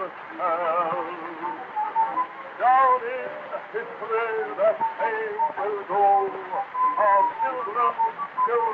tell. Down in history that fame will go of children, children.